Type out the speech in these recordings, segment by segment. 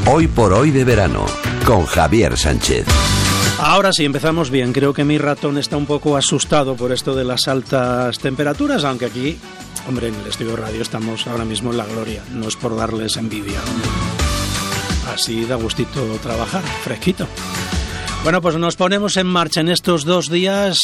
Hoy por hoy de verano, con Javier Sánchez. Ahora sí, empezamos bien. Creo que mi ratón está un poco asustado por esto de las altas temperaturas, aunque aquí, hombre, en el estudio radio estamos ahora mismo en la gloria. No es por darles envidia. Así da gustito trabajar, fresquito. Bueno, pues nos ponemos en marcha en estos 2 días,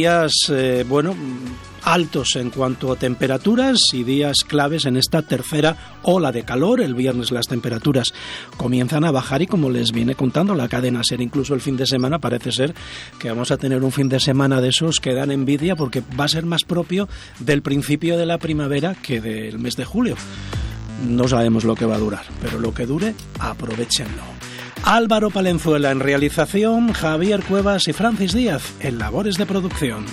altos en cuanto a temperaturas y días claves en esta tercera ola de calor. El viernes las temperaturas comienzan a bajar y, como les viene contando la cadena SER, incluso el fin de semana parece ser que vamos a tener un fin de semana de esos que dan envidia, porque va a ser más propio del principio de la primavera que del mes de julio. No sabemos lo que va a durar, pero lo que dure, aprovéchenlo. Álvaro Palenzuela en realización, Javier Cuevas y Francis Díaz en labores de producción.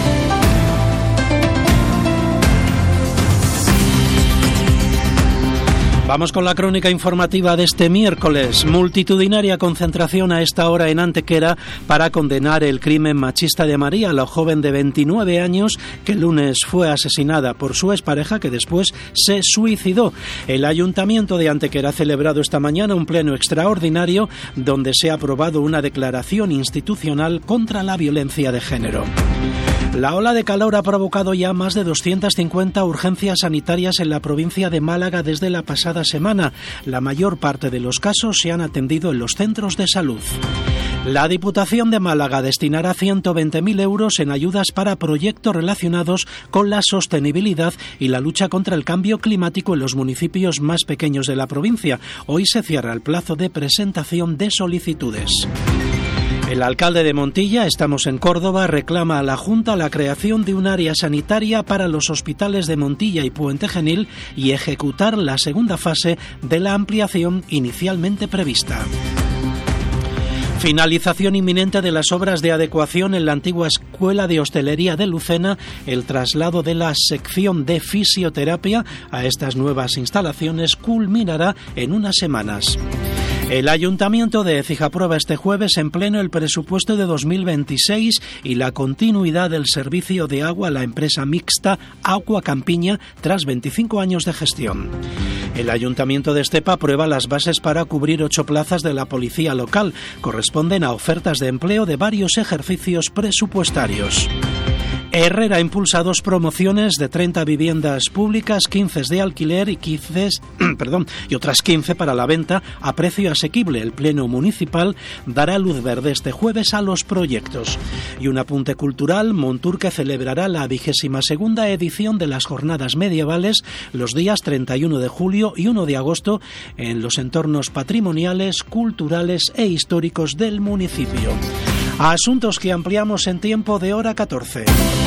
Vamos con la crónica informativa de este miércoles. Multitudinaria concentración a esta hora en Antequera para condenar el crimen machista de María, la joven de 29 años que el lunes fue asesinada por su expareja, que después se suicidó. El Ayuntamiento de Antequera ha celebrado esta mañana un pleno extraordinario donde se ha aprobado una declaración institucional contra la violencia de género. La ola de calor ha provocado ya más de 250 urgencias sanitarias en la provincia de Málaga desde la pasada semana. La mayor parte de los casos se han atendido en los centros de salud. La Diputación de Málaga destinará 120.000 euros en ayudas para proyectos relacionados con la sostenibilidad y la lucha contra el cambio climático en los municipios más pequeños de la provincia. Hoy se cierra el plazo de presentación de solicitudes. El alcalde de Montilla, estamos en Córdoba, reclama a la Junta la creación de un área sanitaria para los hospitales de Montilla y Puente Genil y ejecutar la segunda fase de la ampliación inicialmente prevista. Finalización inminente de las obras de adecuación en la antigua Escuela de Hostelería de Lucena, el traslado de la sección de fisioterapia a estas nuevas instalaciones culminará en unas semanas. El Ayuntamiento de Écija aprueba este jueves en pleno el presupuesto de 2026 y la continuidad del servicio de agua a la empresa mixta Aqua Campiña tras 25 años de gestión. El Ayuntamiento de Estepa aprueba las bases para cubrir 8 plazas de la policía local. Corresponden a ofertas de empleo de varios ejercicios presupuestarios. Herrera impulsa 2 promociones de 30 viviendas públicas, 15 de alquiler y otras 15 para la venta a precio asequible. El Pleno Municipal dará luz verde este jueves a los proyectos. Y un apunte cultural: Monturque celebrará la 22ª edición de las Jornadas Medievales los días 31 de julio y 1 de agosto en los entornos patrimoniales, culturales e históricos del municipio. A asuntos que ampliamos en tiempo de hora 14.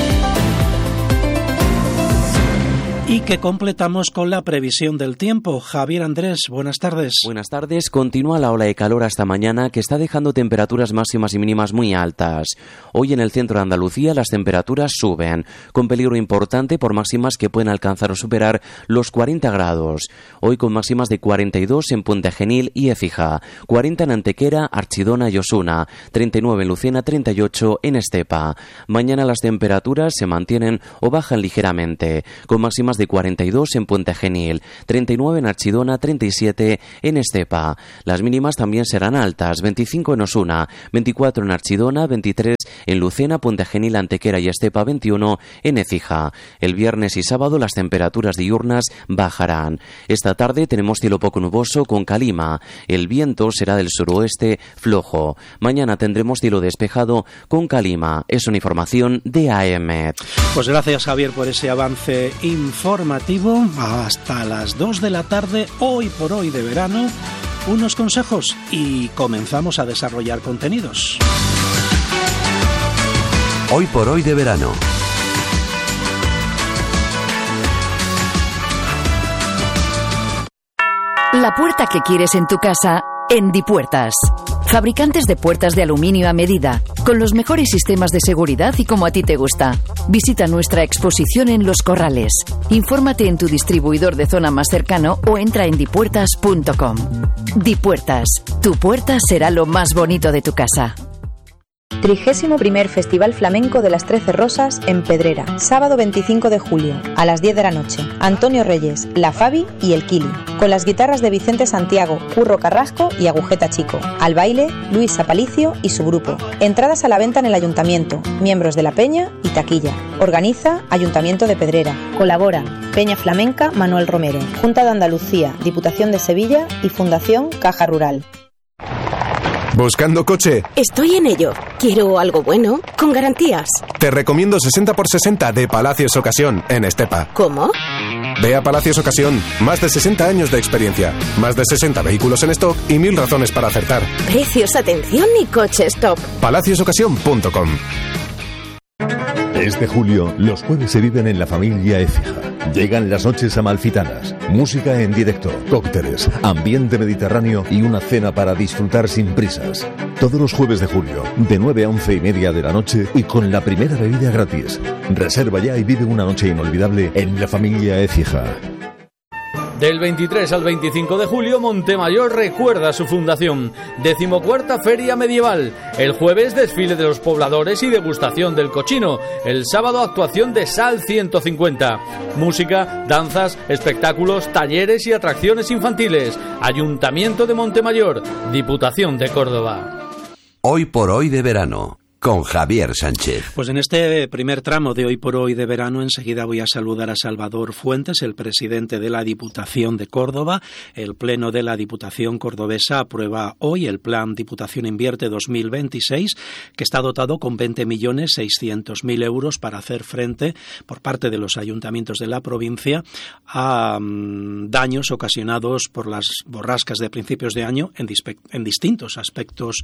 Y que completamos con la previsión del tiempo. Javier Andrés, buenas tardes. Buenas tardes. Continúa la ola de calor hasta mañana, que está dejando temperaturas máximas y mínimas muy altas. Hoy en el centro de Andalucía las temperaturas suben, con peligro importante por máximas que pueden alcanzar o superar los 40 grados. Hoy con máximas de 42 en Puente Genil y Écija, 40 en Antequera, Archidona y Osuna, 39 en Lucena, 38 en Estepa. Mañana las temperaturas se mantienen o bajan ligeramente, con máximas de 42 en Puente Genil, 39 en Archidona, 37 en Estepa. Las mínimas también serán altas, 25 en Osuna, 24 en Archidona, 23 en Lucena, Puente Genil, Antequera y Estepa, 21 en Écija. El viernes y sábado las temperaturas diurnas bajarán. Esta tarde tenemos cielo poco nuboso con calima. El viento será del suroeste flojo. Mañana tendremos cielo despejado con calima. Es una información de AEMET. Pues gracias, Javier, por ese avance informativo. Hasta las 2 de la tarde, hoy por hoy de verano, unos consejos y comenzamos a desarrollar contenidos. Hoy por hoy de verano. La puerta que quieres en tu casa, en Dipuertas. Fabricantes de puertas de aluminio a medida, con los mejores sistemas de seguridad y como a ti te gusta. Visita nuestra exposición en Los Corrales. Infórmate en tu distribuidor de zona más cercano o entra en dipuertas.com. Dipuertas, tu puerta será lo más bonito de tu casa. 31º Festival Flamenco de las 13 Rosas en Pedrera, sábado 25 de julio, a las 10 de la noche. Antonio Reyes, La Fabi y El Kili, con las guitarras de Vicente Santiago, Curro Carrasco y Agujeta Chico. Al baile, Luis Apalicio y su grupo. Entradas a la venta en el Ayuntamiento, miembros de la Peña y taquilla. Organiza Ayuntamiento de Pedrera. Colaboran Peña Flamenca Manuel Romero, Junta de Andalucía, Diputación de Sevilla y Fundación Caja Rural. ¿Buscando coche? Estoy en ello. Quiero algo bueno, con garantías. Te recomiendo 60x60 de Palacios Ocasión, en Estepa. ¿Cómo? Ve a Palacios Ocasión. Más de 60 años de experiencia. Más de 60 vehículos en stock y 1000 razones para acertar. Precios, atención y coches top. palaciosocasión.com. Este julio, los jueves se viven en la familia Écija. Llegan las noches amalfitanas, música en directo, cócteles, ambiente mediterráneo y una cena para disfrutar sin prisas. Todos los jueves de julio, de 9 a 11:30 de la noche y con la primera bebida gratis. Reserva ya y vive una noche inolvidable en la familia Écija. Del 23 al 25 de julio, Montemayor recuerda su fundación. 14ª Feria Medieval. El jueves, desfile de los pobladores y degustación del cochino. El sábado, actuación de Sal 150. Música, danzas, espectáculos, talleres y atracciones infantiles. Ayuntamiento de Montemayor, Diputación de Córdoba. Hoy por hoy de verano, con Javier Sánchez. Pues en este primer tramo de Hoy por Hoy de verano, enseguida voy a saludar a Salvador Fuentes, el presidente de la Diputación de Córdoba. El Pleno de la Diputación cordobesa aprueba hoy el Plan Diputación Invierte 2026, que está dotado con 20.600.000 euros para hacer frente, por parte de los ayuntamientos de la provincia, a daños ocasionados por las borrascas de principios de año en distintos aspectos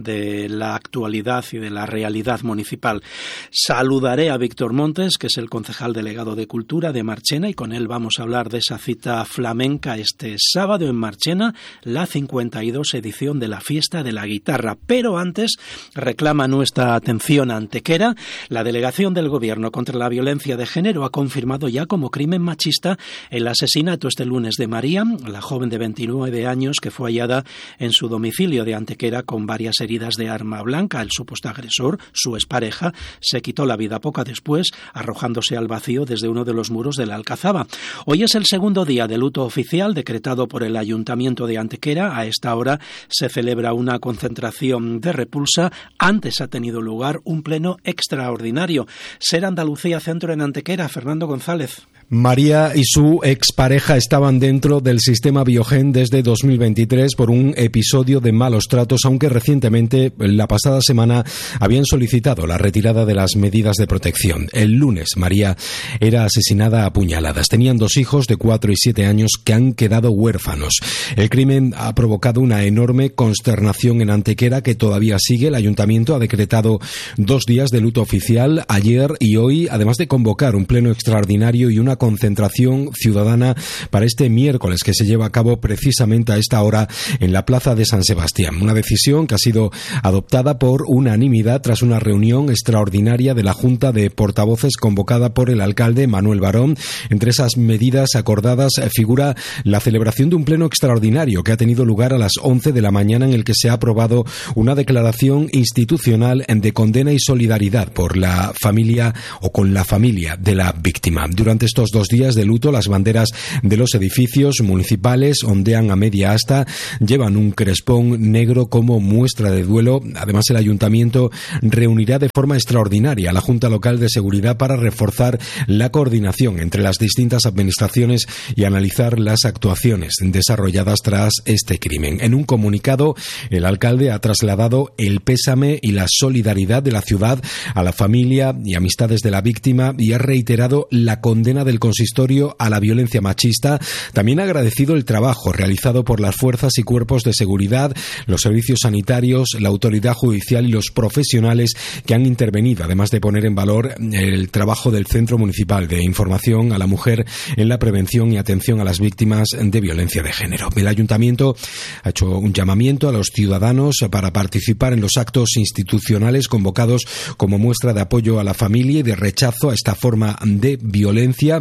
de la actualidad y de la realidad municipal. Saludaré a Víctor Montes, que es el concejal delegado de Cultura de Marchena, y con él vamos a hablar de esa cita flamenca este sábado en Marchena, la 52 edición de la Fiesta de la Guitarra. Pero antes reclama nuestra atención Antequera. La Delegación del Gobierno contra la Violencia de Género ha confirmado ya como crimen machista el asesinato este lunes de María, la joven de 29 años que fue hallada en su domicilio de Antequera con varias heridas de arma blanca. El supuesto agresor, su expareja, se quitó la vida poco después, arrojándose al vacío desde uno de los muros de la Alcazaba. Hoy es el segundo día de luto oficial decretado por el Ayuntamiento de Antequera. A esta hora se celebra una concentración de repulsa. Antes ha tenido lugar un pleno extraordinario. Ser Andalucía Centro en Antequera. Fernando González. María y su expareja estaban dentro del sistema Biogen desde 2023 por un episodio de malos tratos, aunque recientemente, la pasada semana, habían solicitado la retirada de las medidas de protección. El lunes, María era asesinada a puñaladas. Tenían 2 hijos de 4 y 7 años que han quedado huérfanos. El crimen ha provocado una enorme consternación en Antequera, que todavía sigue. El Ayuntamiento ha decretado 2 días de luto oficial, ayer y hoy, además de convocar un pleno extraordinario y una concentración ciudadana para este miércoles, que se lleva a cabo precisamente a esta hora en la Plaza de San Sebastián. Una decisión que ha sido adoptada por unanimidad tras una reunión extraordinaria de la Junta de Portavoces convocada por el alcalde Manuel Barón. Entre esas medidas acordadas figura la celebración de un pleno extraordinario que ha tenido lugar a las 11 de la mañana, en el que se ha aprobado una declaración institucional de condena y solidaridad por la familia o con la familia de la víctima. Durante estos 2 días de luto, las banderas de los edificios municipales ondean a media asta, llevan un crespón negro como muestra de duelo. Además, el Ayuntamiento reunirá de forma extraordinaria a la Junta Local de Seguridad para reforzar la coordinación entre las distintas administraciones y analizar las actuaciones desarrolladas tras este crimen. En un comunicado, el alcalde ha trasladado el pésame y la solidaridad de la ciudad a la familia y amistades de la víctima y ha reiterado la condena del consistorio a la violencia machista. También ha agradecido el trabajo realizado por las fuerzas y cuerpos de seguridad, los servicios sanitarios, la autoridad judicial y los profesionales que han intervenido, además de poner en valor el trabajo del Centro Municipal de Información a la Mujer en la prevención y atención a las víctimas de violencia de género. El Ayuntamiento ha hecho un llamamiento a los ciudadanos para participar en los actos institucionales convocados como muestra de apoyo a la familia y de rechazo a esta forma de violencia.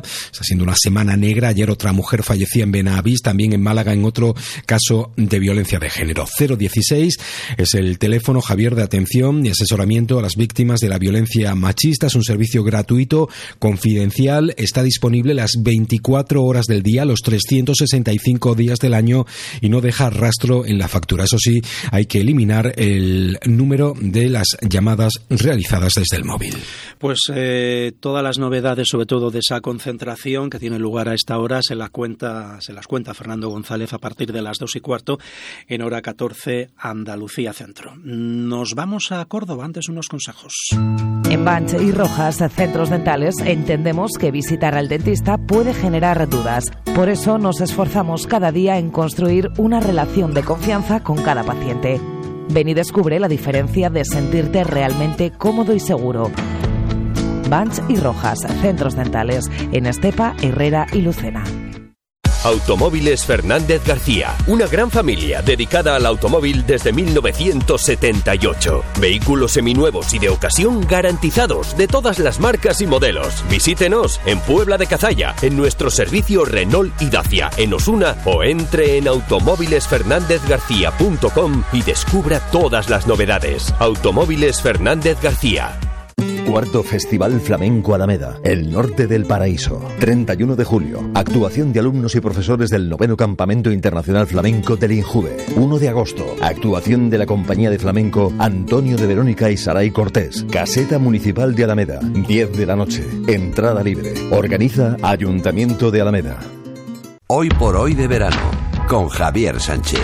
Está siendo una semana negra. Ayer otra mujer fallecía en Benavís, también en Málaga, en otro caso de violencia de género. 016 es el teléfono, Javier, de atención y asesoramiento a las víctimas de la violencia machista. Es un servicio gratuito, confidencial, está disponible las 24 horas del día, los 365 días del año y no deja rastro en la factura. Eso sí, hay que eliminar el número de las llamadas realizadas desde el móvil. Pues todas las novedades, sobre todo de esa concentración que tiene lugar a esta hora, se las cuenta Fernando González a partir de las 2:15 en hora 14, Andalucía Centro. Nos vamos a Córdoba, antes unos consejos. En Banch y Rojas, centros dentales, entendemos que visitar al dentista puede generar dudas. Por eso nos esforzamos cada día en construir una relación de confianza con cada paciente. Ven y descubre la diferencia de sentirte realmente cómodo y seguro. Banch y Rojas, centros dentales, en Estepa, Herrera y Lucena. Automóviles Fernández García, una gran familia dedicada al automóvil desde 1978. Vehículos seminuevos y de ocasión garantizados de todas las marcas y modelos. Visítenos en Puebla de Cazalla, en nuestro servicio Renault y Dacia, en Osuna, o entre en automóvilesfernandezgarcía.com y descubra todas las novedades. Automóviles Fernández García. Cuarto Festival Flamenco Alameda, el norte del paraíso. 31 de julio, actuación de alumnos y profesores del 9º Campamento Internacional Flamenco del INJUVE. 1 de agosto, actuación de la compañía de flamenco Antonio de Verónica y Saray Cortés. Caseta Municipal de Alameda, 10 de la noche. Entrada libre. Organiza Ayuntamiento de Alameda. Hoy por hoy de verano, con Javier Sánchez.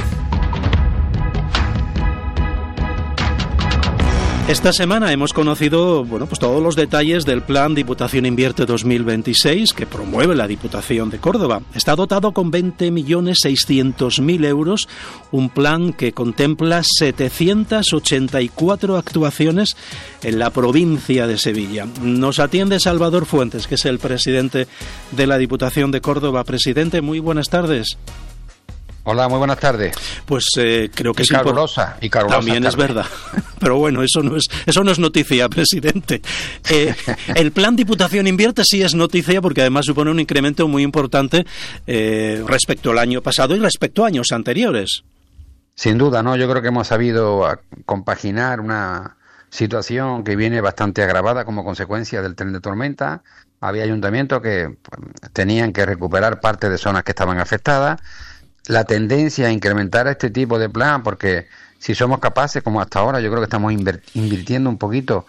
Esta semana hemos conocido, pues todos los detalles del Plan Diputación Invierte 2026 que promueve la Diputación de Córdoba. Está dotado con 20.600.000 euros, un plan que contempla 784 actuaciones en la provincia de Sevilla. Nos atiende Salvador Fuentes, que es el presidente de la Diputación de Córdoba. Presidente, muy buenas tardes. Hola, muy buenas tardes. Pues creo que y calurosa, y calurosa también tarde. Es verdad. Pero bueno, eso no es noticia, presidente. El plan Diputación Invierte sí es noticia porque además supone un incremento muy importante respecto al año pasado y respecto a años anteriores. Sin duda, ¿no? Yo creo que hemos sabido compaginar una situación que viene bastante agravada como consecuencia del tren de tormenta. Había ayuntamientos que tenían que recuperar parte de zonas que estaban afectadas. La tendencia a incrementar este tipo de plan, porque si somos capaces, como hasta ahora, yo creo que estamos invirtiendo un poquito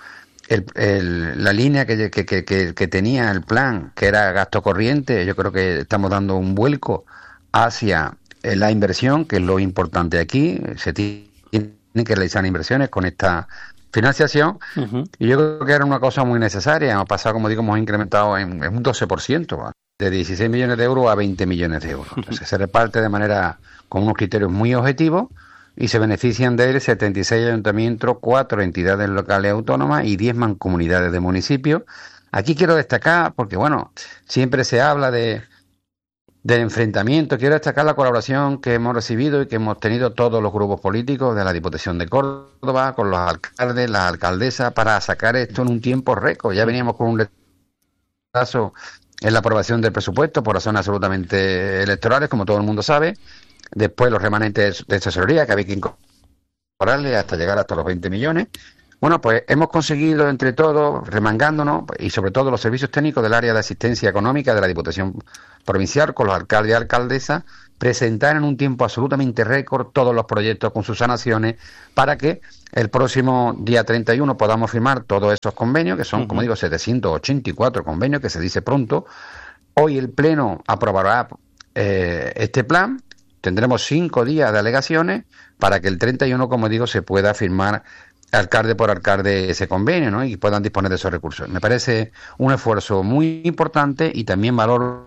la línea que tenía el plan, que era gasto corriente. Yo creo que estamos dando un vuelco hacia la inversión, que es lo importante aquí. Se tienen que realizar inversiones con esta financiación, y yo creo que era una cosa muy necesaria. Hemos pasado, como digo, hemos incrementado en un 12%, ¿vale? De 16 millones de euros a 20 millones de euros. Entonces, se reparte de manera con unos criterios muy objetivos y se benefician de él 76 ayuntamientos, 4 entidades locales autónomas y 10 mancomunidades de municipios. Aquí quiero destacar, porque siempre se habla del enfrentamiento. Quiero destacar la colaboración que hemos recibido y que hemos tenido todos los grupos políticos de la Diputación de Córdoba, con los alcaldes, las alcaldesas, para sacar esto en un tiempo récord. Ya veníamos con un retraso en la aprobación del presupuesto por razones absolutamente electorales, como todo el mundo sabe. Después los remanentes de tesorería que había que incorporarle hasta llegar hasta los 20 millones. Bueno, pues hemos conseguido entre todos, remangándonos, y sobre todo los servicios técnicos del área de asistencia económica de la Diputación Provincial, con los alcaldes y alcaldesas, presentar en un tiempo absolutamente récord todos los proyectos con sus sanaciones para que el próximo día 31 podamos firmar todos esos convenios, que son, como digo, 784 convenios, que se dice pronto. Hoy el Pleno aprobará este plan. Tendremos 5 días de alegaciones para que el 31, como digo, se pueda firmar alcalde por alcalde ese convenio, ¿no? Y puedan disponer de esos recursos. Me parece un esfuerzo muy importante y también valoro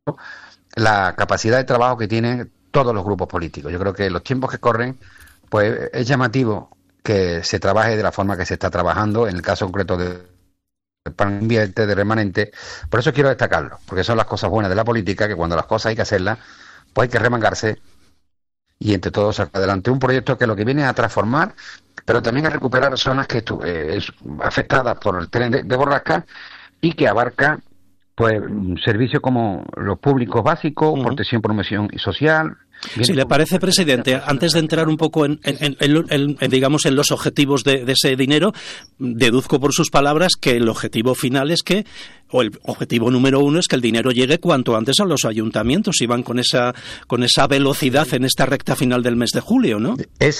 la capacidad de trabajo que tienen todos los grupos políticos. Yo creo que en los tiempos que corren, pues es llamativo que se trabaje de la forma que se está trabajando, en el caso concreto del plan Invierte, de remanente. Por eso quiero destacarlo, porque son las cosas buenas de la política, que cuando las cosas hay que hacerlas, pues hay que remangarse y entre todos sacar adelante un proyecto que lo que viene a transformar, pero también a recuperar zonas que afectadas por el tren de Borrasca y que abarca pues servicios como los públicos básicos, protección, promoción social. Si le parece, presidente, antes de entrar un poco en digamos, en los objetivos de ese dinero, deduzco por sus palabras que el objetivo final es que, o el objetivo número uno es que el dinero llegue cuanto antes a los ayuntamientos y van con esa velocidad en esta recta final del mes de julio, ¿no?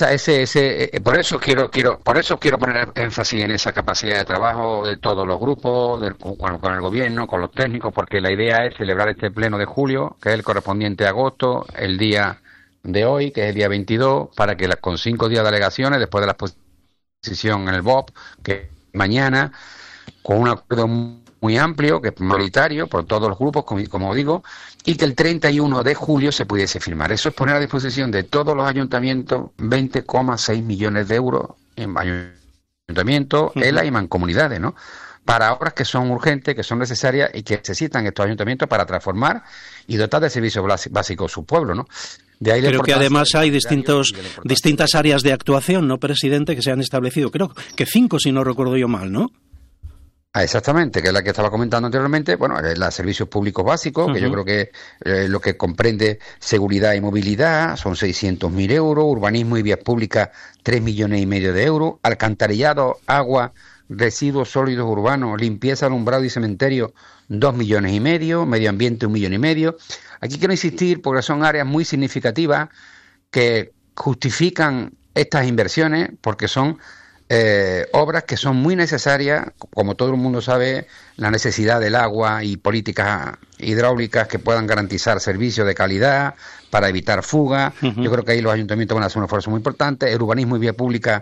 Por eso quiero poner énfasis en esa capacidad de trabajo de todos los grupos, con el gobierno, con los técnicos, porque la idea es celebrar este pleno de julio, que es el correspondiente a agosto, el día de hoy, que es el día 22, para que con 5 días de alegaciones, después de la exposición en el BOP, que mañana, con un acuerdo muy amplio, que es mayoritario por todos los grupos, como digo, y que el 31 de julio se pudiese firmar. Eso es poner a disposición de todos los ayuntamientos 20,6 millones de euros en ayuntamientos, ELA y mancomunidades, ¿no?, para obras que son urgentes, que son necesarias y que necesitan estos ayuntamientos para transformar y dotar de servicios básicos su pueblo, ¿no? De ahí creo que además hay distintas áreas de actuación, ¿no, presidente?, que se han establecido. Creo que 5, si no recuerdo yo mal, ¿no? Exactamente, que es la que estaba comentando anteriormente. Bueno, los servicios públicos básicos, que yo creo que lo que comprende seguridad y movilidad son 600.000 euros, urbanismo y vías públicas 3,5 millones de euros, alcantarillado, agua, residuos sólidos urbanos, limpieza, alumbrado y cementerio 2,5 millones, medio ambiente 1,5 millones. Aquí quiero insistir porque son áreas muy significativas que justifican estas inversiones porque son obras que son muy necesarias, como todo el mundo sabe, la necesidad del agua y políticas hidráulicas que puedan garantizar servicios de calidad para evitar fugas. Yo creo que ahí los ayuntamientos van a hacer un esfuerzo muy importante. El urbanismo y vía pública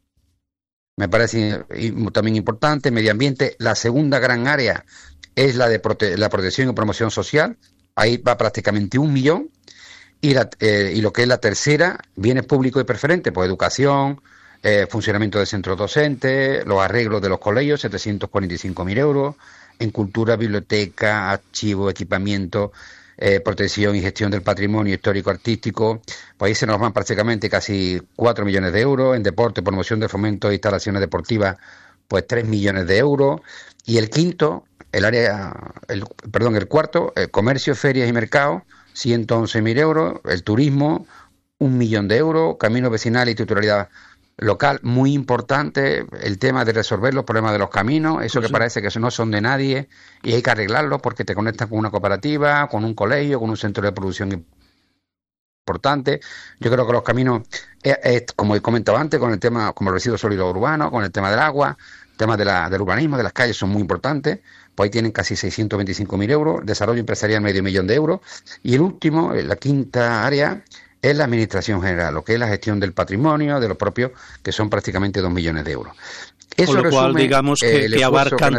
me parece también importante. Medio ambiente, la segunda gran área es la de la protección y promoción social. Ahí va prácticamente 1 millón. Y lo que es la tercera, bienes públicos y preferentes, pues educación, funcionamiento de centros docentes, los arreglos de los colegios, 745.000 euros. En cultura, biblioteca, archivo, equipamiento, protección y gestión del patrimonio histórico-artístico, pues ahí se nos van prácticamente casi 4 millones de euros. En deporte, promoción de fomento de instalaciones deportivas, pues 3 millones de euros. Y el quinto, el cuarto, comercio, ferias y mercados, 111.000 euros. El turismo, 1 millón de euros. Caminos vecinales y titularidad local, muy importante el tema de resolver los problemas de los caminos, eso que parece que no son de nadie y hay que arreglarlos porque te conectan con una cooperativa, con un colegio, con un centro de producción importante. Yo creo que los caminos, como he comentado antes, con el tema como el residuo sólido urbano, con el tema del agua, el tema del urbanismo, de las calles son muy importantes, pues ahí tienen casi 625.000 euros, desarrollo empresarial 500.000 millones de euros, y el último, la quinta área, es la administración general, lo que es la gestión del patrimonio, de los propios, que son prácticamente 2 millones de euros. Eso con lo cual, digamos que abarcan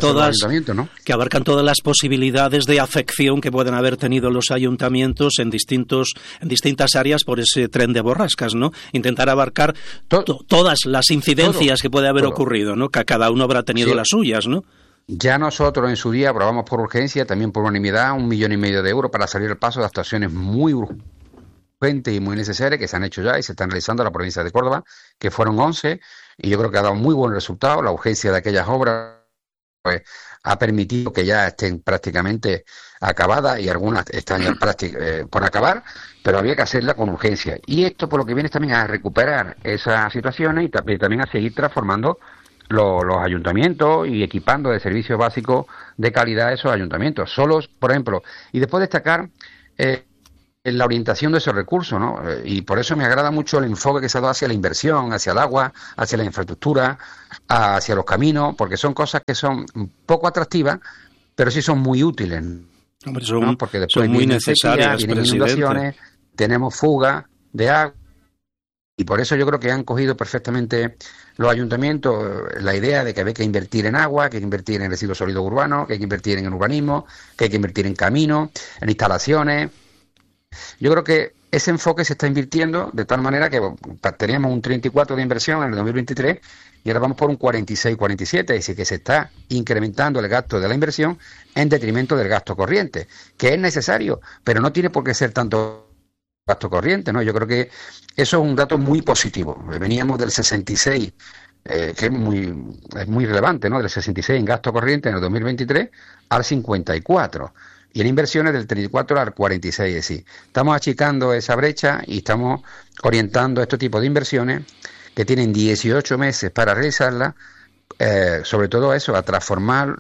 todas las posibilidades de afección que pueden haber tenido los ayuntamientos en distintas áreas por ese tren de borrascas, ¿no? Intentar abarcar todas las incidencias que puede haber ocurrido, ¿no? Que cada uno habrá tenido las suyas, ¿no? Ya nosotros en su día aprobamos por urgencia, también por unanimidad, 1,5 millones de euros para salir al paso de actuaciones muy urgentes y muy necesarias que se han hecho ya y se están realizando en la provincia de Córdoba, que fueron 11, y yo creo que ha dado muy buen resultado. La urgencia de aquellas obras pues, ha permitido que ya estén prácticamente acabadas y algunas están ya por acabar, pero había que hacerla con urgencia. Y esto por lo que viene también a recuperar esas situaciones y también a seguir transformando los ayuntamientos y equipando de servicios básicos de calidad esos ayuntamientos. Solos, por ejemplo, y después destacar en la orientación de esos recursos, ¿no? Y por eso me agrada mucho el enfoque que se ha dado hacia la inversión, hacia el agua, hacia la infraestructura, hacia los caminos, porque son cosas que son poco atractivas, pero sí son muy útiles. Hombre, ¿no? Porque después son muy necesarias, vienen inundaciones, tenemos fuga de agua, y por eso yo creo que han cogido perfectamente los ayuntamientos la idea de que hay que invertir en agua, que hay que invertir en residuos sólidos urbanos, que hay que invertir en urbanismo, que hay que invertir en caminos, en instalaciones. Yo creo que ese enfoque se está invirtiendo de tal manera que teníamos un 34 de inversión en el 2023 y ahora vamos por un 46-47, es decir, que se está incrementando el gasto de la inversión en detrimento del gasto corriente, que es necesario, pero no tiene por qué ser tanto gasto corriente, ¿no? Yo creo que eso es un dato muy positivo. Veníamos del 66 que es muy relevante, ¿no? Del 66 en gasto corriente en el 2023 al 54. Y en inversiones del 34 al 46, es decir, estamos achicando esa brecha y estamos orientando este tipo de inversiones que tienen 18 meses para realizarla, sobre todo eso, a transformar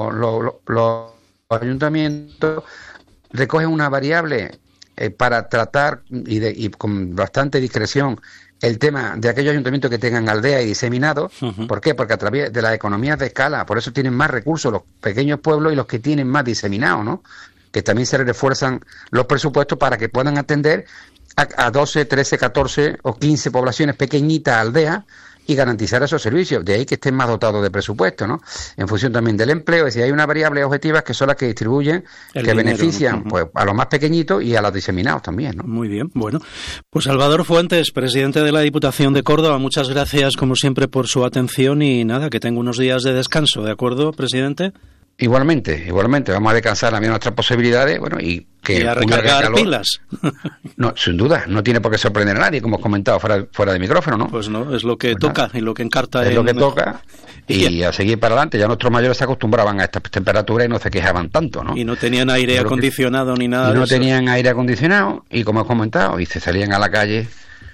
los ayuntamientos. Recogen una variable para tratar y con bastante discreción el tema de aquellos ayuntamientos que tengan aldeas y diseminados. ¿Por qué? Porque a través de las economías de escala, por eso tienen más recursos los pequeños pueblos y los que tienen más diseminados, ¿no? Que también se refuerzan los presupuestos para que puedan atender a 12, 13, 14 o 15 poblaciones pequeñitas, aldeas, y garantizar esos servicios. De ahí que estén más dotados de presupuesto, ¿no? En función también del empleo. Es decir, hay unas variables objetivas que son las que distribuyen, que dinero, benefician, ¿no? Pues a los más pequeñitos y a los diseminados también, ¿no? Muy bien, bueno. Pues Salvador Fuentes, presidente de la Diputación de Córdoba, muchas gracias como siempre por su atención y nada, que tenga unos días de descanso, ¿de acuerdo, presidente? Igualmente, vamos a descansar a nuestras posibilidades, bueno, y a recargar pilas. No, sin duda, no tiene por qué sorprender a nadie, como hemos comentado fuera de micrófono, ¿no? Pues no, es lo que toca y lo que encarta. Es lo que toca y a seguir para adelante. Ya nuestros mayores se acostumbraban a estas temperaturas y no se quejaban tanto, ¿no? Y no tenían aire acondicionado ni nada de eso. No tenían aire acondicionado y, como he comentado, y se salían a la calle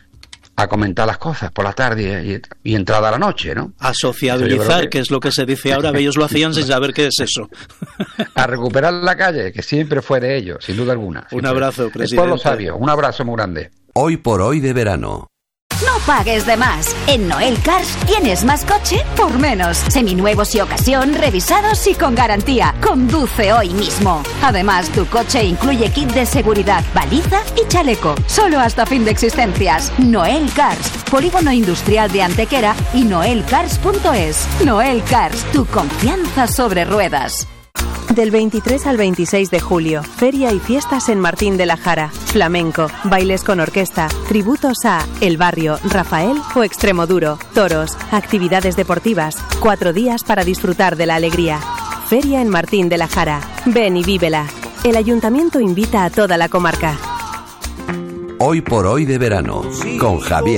a comentar las cosas por la tarde y entrada a la noche, ¿no? A sociabilizar, que es lo que se dice ahora, ellos lo hacían sin saber qué es eso. A recuperar la calle, que siempre fue de ellos, sin duda alguna. Un abrazo, presidente. Es por los sabios, un abrazo muy grande. Hoy por hoy de verano. No pagues de más. En Noel Cars tienes más coche por menos. Seminuevos y ocasión, revisados y con garantía. Conduce hoy mismo. Además, tu coche incluye kit de seguridad, baliza y chaleco. Solo hasta fin de existencias. Noel Cars, Polígono Industrial de Antequera y noelcars.es. Noel Cars, tu confianza sobre ruedas. Del 23 al 26 de julio, feria y fiestas en Martín de la Jara. Flamenco, bailes con orquesta, tributos a El Barrio, Rafael o Extremoduro, toros, actividades deportivas, 4 días para disfrutar de la alegría. Feria en Martín de la Jara. Ven y vívela. El ayuntamiento invita a toda la comarca. Hoy por hoy de verano, con Javier